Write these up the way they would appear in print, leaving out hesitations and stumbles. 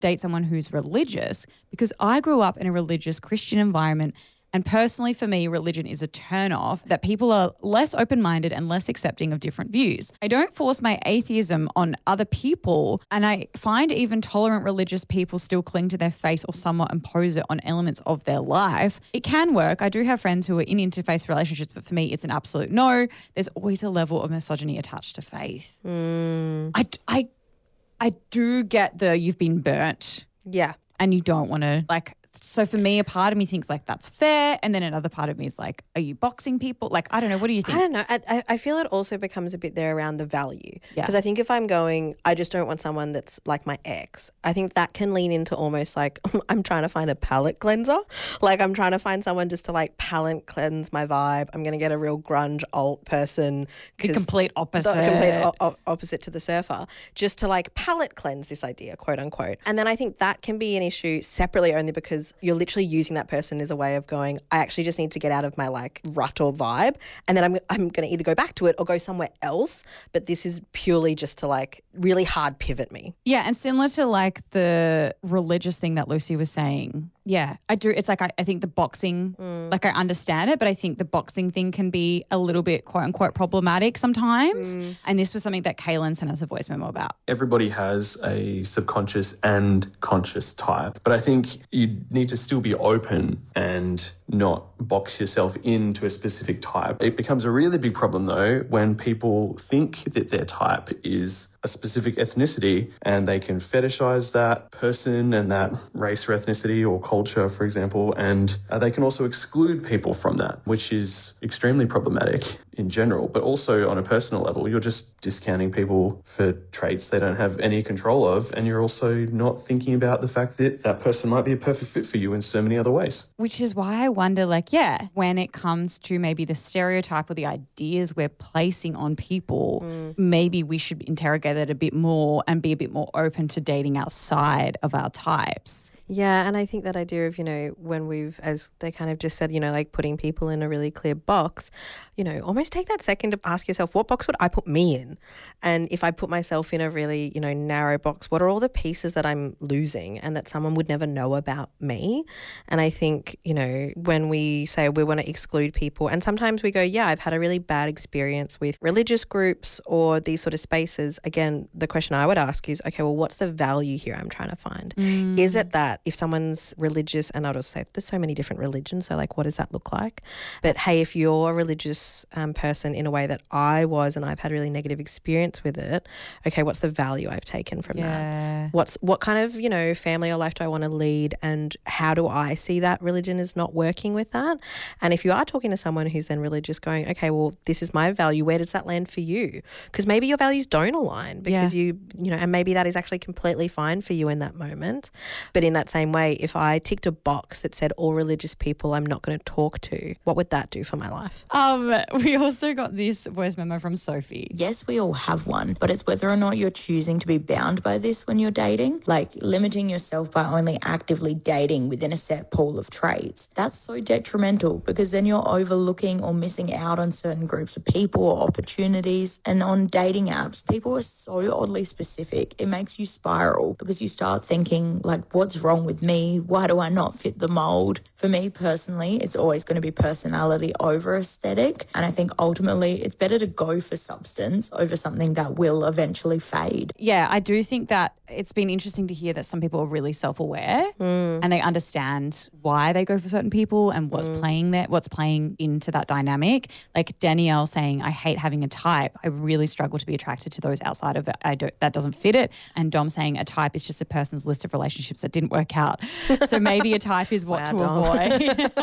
date someone who's religious because I grew up in a religious Christian environment. And personally, for me, religion is a turn-off that people are less open-minded and less accepting of different views. I don't force my atheism on other people, and I find even tolerant religious people still cling to their faith or somewhat impose it on elements of their life. It can work. I do have friends who are in interfaith relationships, but for me, it's an absolute no. There's always a level of misogyny attached to faith. I do get the you've been burnt. Yeah. And you don't want to so for me, a part of me thinks like that's fair. And then another part of me is like, are you boxing people? Like, I don't know. What do you think? I don't know. I feel it also becomes a bit there around the value. Yeah. Because I think if I'm going, I just don't want someone that's like my ex, I think that can lean into almost like I'm trying to find a palate cleanser. Like I'm trying to find someone just to like palate cleanse my vibe. I'm going to get a real grunge alt person. The complete opposite. The complete opposite to the surfer. Just to like palate cleanse this idea, quote unquote. And then I think that can be an issue separately only because you're literally using that person as a way of going, I actually just need to get out of my like rut or vibe, and then I'm going to either go back to it or go somewhere else, but this is purely just to like really hard pivot me. Yeah, and similar to like the religious thing that Lucy was saying, yeah, I do. It's like I think the boxing, like I understand it, but I think the boxing thing can be a little bit quote unquote problematic sometimes. And this was something that Kaylin sent us a voice memo about. Everybody has a subconscious and conscious type, but I think you need to still be open and not box yourself into a specific type. It becomes a really big problem though when people think that their type is a specific ethnicity and they can fetishize that person and that race or ethnicity or culture, for example, and they can also exclude people from that, which is extremely problematic in general. But also on a personal level, you're just discounting people for traits they don't have any control of, and you're also not thinking about the fact that that person might be a perfect fit for you in so many other ways. Which is why I wonder, like, yeah, when it comes to maybe the stereotype or the ideas we're placing on people, maybe we should interrogate it a bit more and be a bit more open to dating outside of our types. Yeah, and I think that idea of, you know, when we've, as they kind of just said, you know, like putting people in a really clear box, you know, almost take that second to ask yourself, what box would I put me in? And if I put myself in a really, you know, narrow box, what are all the pieces that I'm losing and that someone would never know about me? And I think, you know, when we say we want to exclude people, and sometimes we go, yeah, I've had a really bad experience with religious groups or these sort of spaces. Again, the question I would ask is, okay, well, what's the value here I'm trying to find? Is it that if someone's religious, and I'll just say there's so many different religions, so like what does that look like? But hey, if you're a religious person in a way that I was and I've had a really negative experience with it, okay, what's the value I've taken from that? What kind of, you know, family or life do I want to lead, and how do I see that religion is not working with that? And if you are talking to someone who's then religious going, okay, well, this is my value, where does that land for you? Because maybe your values don't align because you know, and maybe that is actually completely fine for you in that moment. But in that same way, if I ticked a box that said all religious people I'm not going to talk to, what would that do for my life? We also got this voice memo from Sophie. Yes, we all have one, but it's whether or not you're choosing to be bound by this when you're dating. Like limiting yourself by only actively dating within a set pool of traits. That's so detrimental because then you're overlooking or missing out on certain groups of people or opportunities. And on dating apps, people are so oddly specific. It makes you spiral because you start thinking like, what's wrong with me? Why do I not fit the mold? For me personally, it's always going to be personality over aesthetic. And I think ultimately it's better to go for substance over something that will eventually fade. Yeah, I do think that it's been interesting to hear that some people are really self-aware and they understand why they go for certain people and what's playing into that dynamic. Like Danielle saying, I hate having a type. I really struggle to be attracted to those outside of it. That doesn't fit it. And Dom saying a type is just a person's list of relationships that didn't work out. So maybe a type is what to avoid.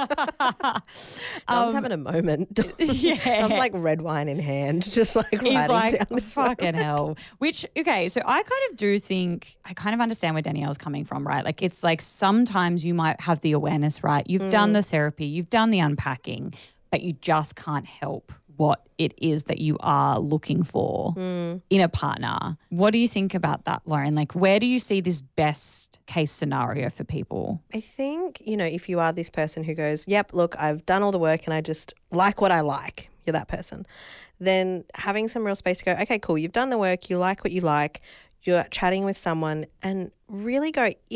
Dom's having a moment. Yeah. Dom's like red wine in hand, just like He's writing like, down this fucking hell. Which, okay, so I kind of do think, I kind of understand where Danielle's coming from, right? Like it's like sometimes you might have the awareness, right? You've done the therapy, you've done the unpacking, but you just can't help what it is that you are looking for in a partner. What do you think about that, Lauren? Like where do you see this best case scenario for people? I think, you know, if you are this person who goes, yep, look, I've done all the work and I just like what I like, you're that person, then having some real space to go, okay, cool, you've done the work, you like what you like, you're chatting with someone, and really go,